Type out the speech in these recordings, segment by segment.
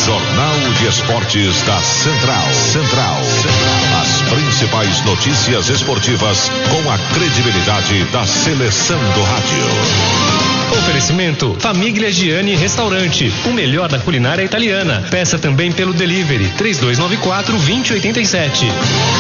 Jornal de Esportes da Central. As principais notícias esportivas com a credibilidade da seleção do rádio. Oferecimento Famiglia Gianni Restaurante, o melhor da culinária italiana. Peça também pelo delivery 3294-2087.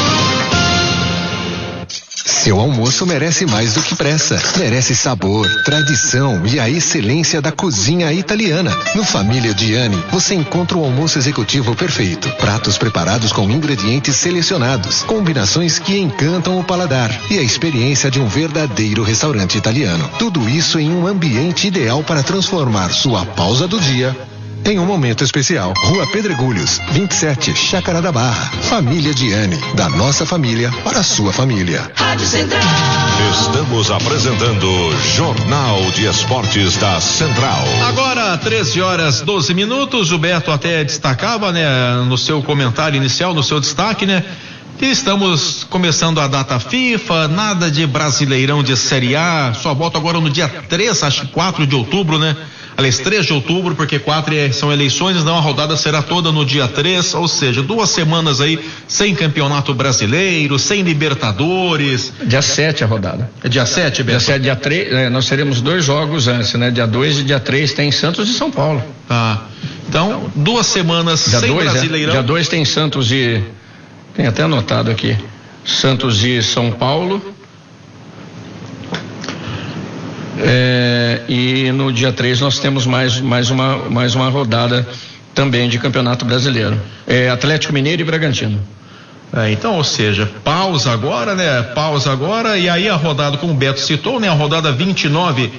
Seu almoço merece mais do que pressa. Merece sabor, tradição e a excelência da cozinha italiana. No Famiglia Gianni, você encontra o almoço executivo perfeito. Pratos preparados com ingredientes selecionados. Combinações que encantam o paladar. E a experiência de um verdadeiro restaurante italiano. Tudo isso em um ambiente ideal para transformar sua pausa do dia em um momento especial. Rua Pedregulhos, 27, Chácara da Barra. Família Gianni, da nossa família para a sua família. Rádio Central. Estamos apresentando Jornal de Esportes da Central. Agora, 13h12. Gilberto até destacava, né, no seu comentário inicial, no seu destaque, né? Que estamos começando a data FIFA, nada de Brasileirão de Série A, só volta agora no dia 3, acho que 4 de outubro, né? Aliás, 3 de outubro, porque 4 são eleições, então a rodada será toda no dia 3, ou seja, 2 semanas aí sem campeonato brasileiro, sem Libertadores. Dia 7 a rodada. É dia 7, Beto? Dia 7, dia 3, nós teremos 2 jogos antes, né? Dia 2 e dia 3 tem Santos e São Paulo. Tá. Então, 2 semanas dia sem 2, Brasileirão. Dia 2 tem Santos e... Tem até anotado aqui. Santos e São Paulo. E no dia 3 nós temos mais uma rodada também de Campeonato Brasileiro. Atlético Mineiro e Bragantino. Então, ou seja, pausa agora, né? Pausa agora, e aí a rodada, como o Beto citou, né? A rodada 29,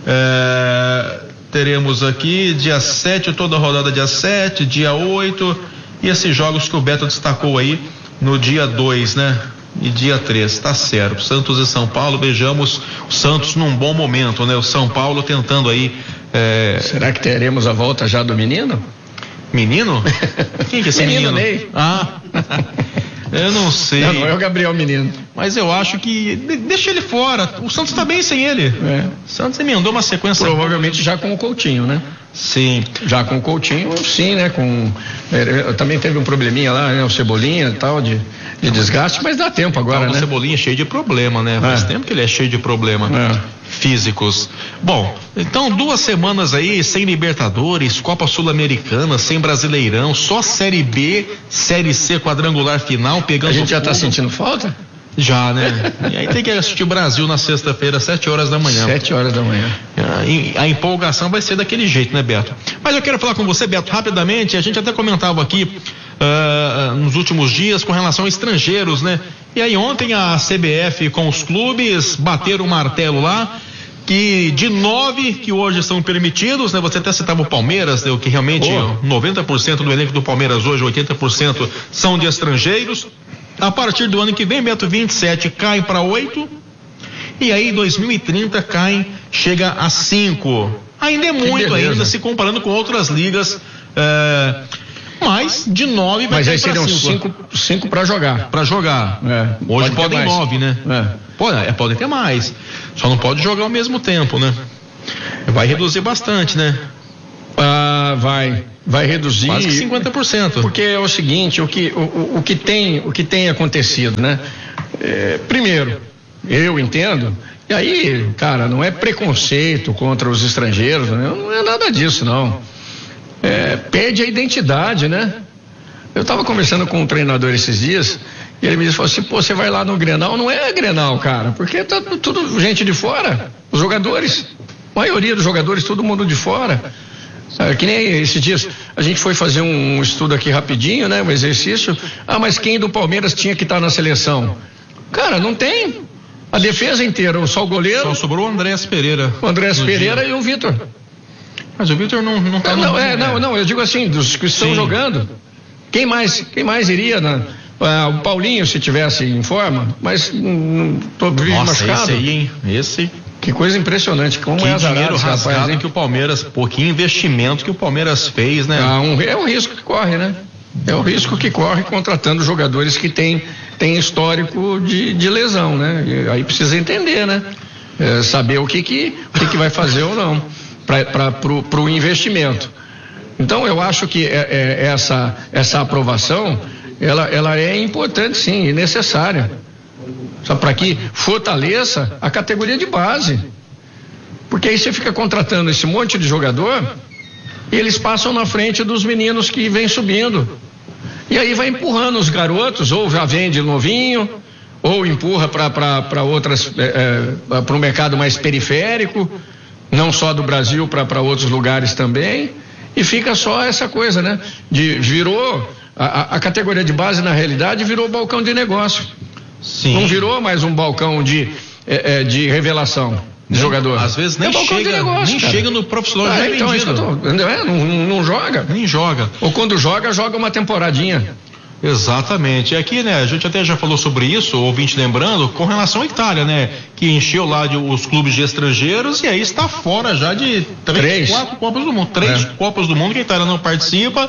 teremos aqui dia 7, toda a rodada dia 7, dia 8, e esses jogos que o Beto destacou aí no dia 2, né? E dia 3, tá certo. Santos e São Paulo, vejamos o Santos num bom momento, né? O São Paulo tentando aí. Será que teremos a volta já do menino? Menino? Quem que é esse menino? Ney. Eu não sei. Não é o Gabriel Menino. Mas eu acho que deixa ele fora. O Santos tá bem sem ele. O Santos emendou uma sequência. Provavelmente já com o Coutinho, né? Sim. Já com o Coutinho, sim, né? Também teve um probleminha lá, né? O Cebolinha e tal, de desgaste, mas dá tempo agora, né? O Cebolinha é cheio de problema, né? Faz tempo que ele é cheio de problema físicos. Bom, então 2 semanas aí sem Libertadores, Copa Sul-Americana, sem Brasileirão, só Série B, Série C, quadrangular final, pegando. A gente já tá sentindo falta? Já, né? E aí tem que assistir o Brasil na sexta-feira, 7h da manhã. 7h da manhã. A empolgação vai ser daquele jeito, né, Beto? Mas eu quero falar com você, Beto, rapidamente. A gente até comentava aqui nos últimos dias com relação a estrangeiros, né? E aí ontem a CBF com os clubes bateram o martelo lá, que de 9 que hoje são permitidos, né? Você até citava o Palmeiras, né? Que realmente 90% do elenco do Palmeiras hoje, 80% são de estrangeiros. A partir do ano que vem, Beto, 27 cai para 8, e aí 2030 chega a 5. Ainda é muito, ainda se comparando com outras ligas, mas de 9 vai cair para 5. Mas aí seriam 5 para jogar. Para jogar. Hoje podem 9, né? Podem ter mais. Só não pode jogar ao mesmo tempo, né? Vai reduzir bastante, né? Vai reduzir quase que 50%. Porque é o seguinte, o que tem acontecido, né? Primeiro, eu entendo, e aí, cara, não é preconceito contra os estrangeiros, né? Não é nada disso, não. Perde a identidade, né? Eu estava conversando com um treinador esses dias, e ele me disse assim, você vai lá no Grenal? Não é Grenal, cara, porque tá tudo gente de fora, os jogadores, a maioria dos jogadores, todo mundo de fora. Que nem esses dias a gente foi fazer um estudo aqui rapidinho, né? Um exercício. Mas quem do Palmeiras tinha que estar na seleção? Cara, não tem. A defesa inteira, só o goleiro. Só sobrou o Andrés Pereira. O Andrés Pereira e o Vitor. Mas o Vitor não tá Não, eu digo assim, dos que estão jogando. Quem mais iria, né? O Paulinho, se tivesse em forma, mas tô machucado. Esse aí, hein? Esse. Que coisa impressionante, como que é dinheiro rasgado que o Palmeiras, que investimento que o Palmeiras fez, né? É um risco que corre, né? É o risco que corre contratando jogadores que têm histórico de lesão, né? E aí precisa entender, né? Saber o que vai fazer ou não pro investimento. Então eu acho que essa aprovação, ela é importante sim, e necessária. Só para que fortaleça a categoria de base. Porque aí você fica contratando esse monte de jogador e eles passam na frente dos meninos que vêm subindo. E aí vai empurrando os garotos, ou já vende novinho, ou empurra para outras, para o mercado mais periférico, não só do Brasil, para outros lugares também. E fica só essa coisa, né? Virou, a categoria de base, na realidade, virou balcão de negócio. Sim. Não virou mais um balcão de revelação. Jogador. Às vezes nem chega no profissional já então vendido. Não joga. Nem joga. Ou quando joga uma temporadinha. Exatamente. Aqui, né, a gente até já falou sobre isso, o ouvinte lembrando, com relação à Itália, né, que encheu lá os clubes de estrangeiros e aí está fora já de 4 Copas do Mundo. 3 Copas do Mundo que a Itália não participa,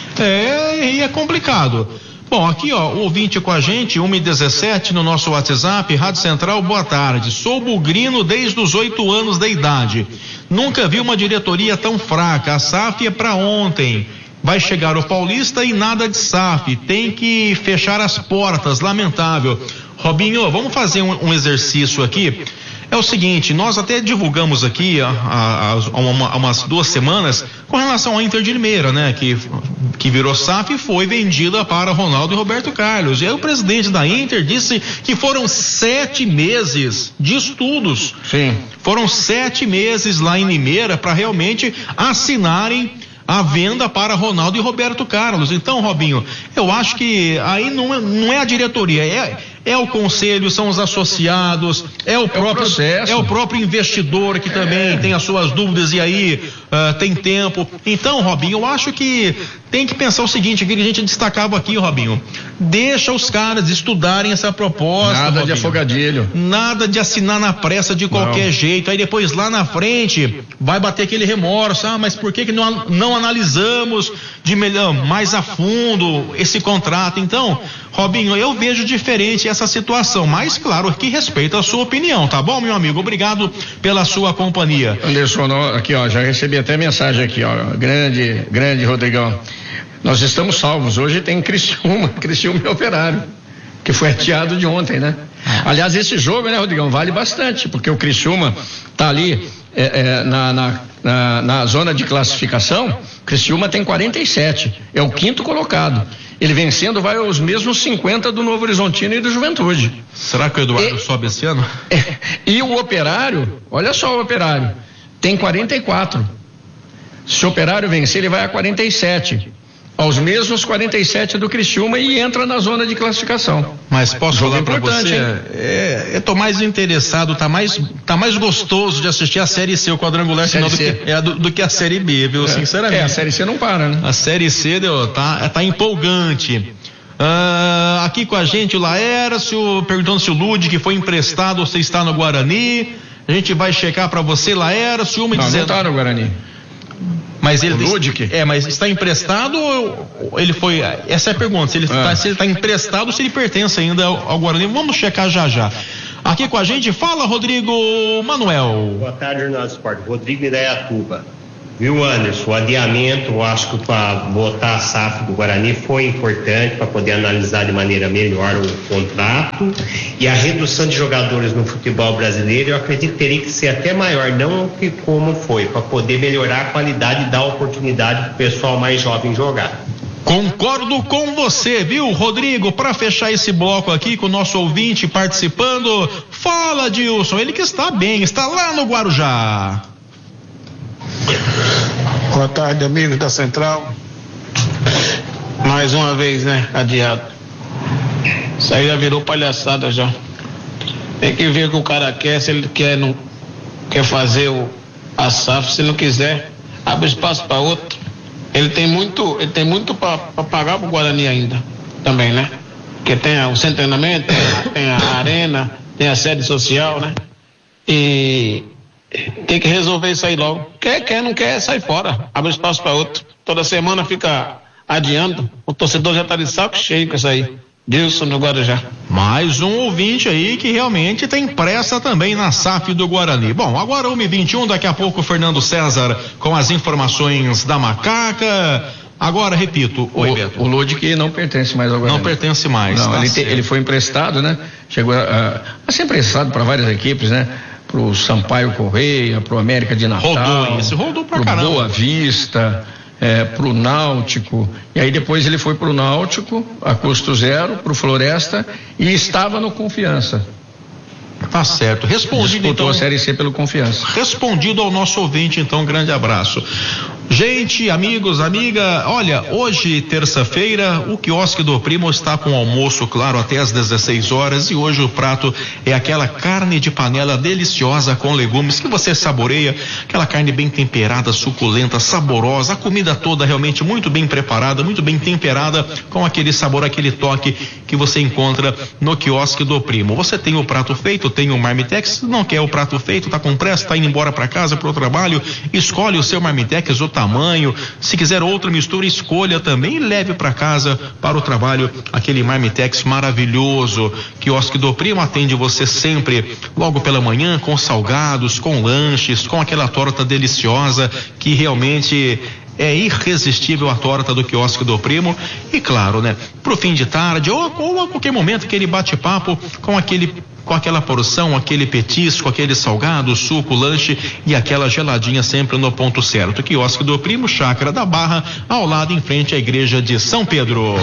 e é complicado. Bom, aqui o ouvinte com a gente, 1h17 no nosso WhatsApp, Rádio Central, boa tarde. Sou bugrino desde os 8 anos de idade. Nunca vi uma diretoria tão fraca. A SAF é para ontem. Vai chegar o Paulista e nada de SAF. Tem que fechar as portas, lamentável. Robinho, vamos fazer um exercício aqui. É o seguinte, nós até divulgamos aqui há umas 2 semanas com relação ao Inter de Limeira, né? Que virou SAF e foi vendida para Ronaldo e Roberto Carlos. E aí o presidente da Inter disse que foram 7 meses de estudos. Sim. Foram 7 meses lá em Limeira para realmente assinarem a venda para Ronaldo e Roberto Carlos. Então, Robinho, eu acho que aí não é a diretoria, é o conselho, são os associados, é o próprio investidor que também tem as suas dúvidas e aí tem tempo. Então, Robinho, eu acho que tem que pensar o seguinte, que a gente destacava aqui, Robinho, deixa os caras estudarem essa proposta. Nada, Robinho, de afogadilho. Nada de assinar na pressa de qualquer jeito, aí depois lá na frente vai bater aquele remorso, mas por que não analisamos mais a fundo esse contrato? Então, Robinho, eu vejo diferente essa situação, mas claro que respeito a sua opinião, tá bom, meu amigo? Obrigado pela sua companhia. Anderson, aqui já recebi até mensagem aqui, grande Rodrigão. Nós estamos salvos, hoje tem Criciúma e Operário, que foi ateado de ontem, né? Aliás, esse jogo, né, Rodrigão, vale bastante, porque o Criciúma tá ali na zona de classificação. Criciúma tem 47, é o 5º colocado. Ele vencendo vai aos mesmos 50 do Novo Horizontino e do Juventude. Será que o Eduardo sobe esse ano? E o Operário, olha só, o Operário tem 44. Se o Operário vencer, ele vai a 47. Aos mesmos 47 do Criciúma e entra na zona de classificação. Mas posso falar para você, eu tô mais interessado, tá mais gostoso de assistir a Série C, o quadrangular final do que a Série B, viu? Sinceramente. A Série C não para, né? A Série C tá empolgante. Aqui com a gente o Laércio perguntando se o Ludwig foi emprestado ou se está no Guarani. A gente vai checar para você, Laércio. Não tá no Guarani. Mas mas está emprestado ou ele foi? Essa é a pergunta, se ele está emprestado ou se ele pertence ainda ao Guarani. Vamos checar já. Aqui com a gente, fala Rodrigo Manuel. Boa tarde, Jornal Esporte. Rodrigo Idaiatuba. Viu, Anderson? O adiamento, eu acho que para botar a SAF do Guarani foi importante para poder analisar de maneira melhor o contrato, e a redução de jogadores no futebol brasileiro, eu acredito que teria que ser até maior, não que como foi, para poder melhorar a qualidade e dar oportunidade para o pessoal mais jovem jogar. Concordo com você, viu, Rodrigo? Para fechar esse bloco aqui com o nosso ouvinte participando, fala, Dilson, ele que está bem, está lá no Guarujá. Boa tarde, amigos da Central. Mais uma vez, né? Adiado. Isso aí já virou palhaçada já. Tem que ver o que o cara quer, se ele não quer fazer a SAF, se não quiser, abre espaço para outro. Ele tem muito para pagar pro Guarani ainda, também, né? Porque tem o centro de treinamento, tem a arena, tem a sede social, né? E tem que resolver isso aí logo. Quer, não quer, sai fora. Abre espaço para outro. Toda semana fica adiando. O torcedor já tá de saco cheio com isso aí. Dilson do Guarujá. Mais um ouvinte aí que realmente tem pressa também na SAF do Guarani. Bom, agora 1h21, daqui a pouco o Fernando César com as informações da Macaca. Agora, repito, o Ludic não pertence mais ao Guarani. Não pertence mais. Não, ele foi emprestado, né? Chegou a ser emprestado para várias equipes, né? Pro Sampaio Correia, pro América de Natal. Rodou pra pro caramba. Boa Vista, pro Náutico. E aí depois ele foi pro Náutico, a custo zero, pro Floresta e estava no Confiança. Tá certo. Respondido Disputou então. a Série C pelo Confiança. Respondido ao nosso ouvinte, então, grande abraço. Gente, amigos, amiga, olha, hoje, terça-feira, o quiosque do Primo está com almoço, claro, até às 16 horas, e hoje o prato é aquela carne de panela deliciosa com legumes que você saboreia, aquela carne bem temperada, suculenta, saborosa, a comida toda realmente muito bem preparada, muito bem temperada, com aquele sabor, aquele toque que você encontra no quiosque do Primo. Você tem o prato feito, tem o marmitex, não quer o prato feito, tá com pressa, tá indo embora para casa, pro trabalho, escolhe o seu marmitex, o tamanho, se quiser outra mistura, escolha também e leve para casa, para o trabalho, aquele marmitex maravilhoso. Quiosque do Primo atende você sempre, logo pela manhã, com salgados, com lanches, com aquela torta deliciosa que realmente é irresistível, a torta do Quiosque do Primo. E claro, né, pro fim de tarde ou a qualquer momento, aquele bate-papo com aquela porção, aquele petisco, aquele salgado, suco, lanche e aquela geladinha sempre no ponto certo. Quiosque do Primo, Chácara da Barra, ao lado em frente à igreja de São Pedro.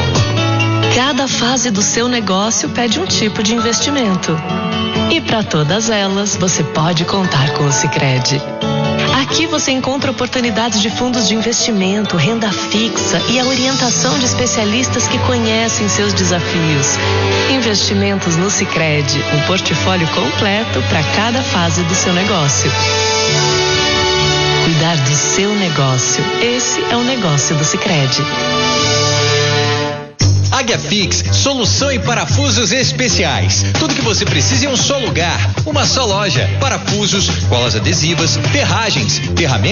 Cada fase do seu negócio pede um tipo de investimento. E para todas elas, você pode contar com o Sicredi. Aqui você encontra oportunidades de fundos de investimento, renda fixa e a orientação de especialistas que conhecem seus desafios. Investimentos no Sicredi, um portfólio completo para cada fase do seu negócio. Cuidar do seu negócio, esse é o negócio do Sicredi. Águia Fix, solução em parafusos especiais. Tudo que você precisa em um só lugar, uma só loja. Parafusos, colas adesivas, ferragens, ferramentas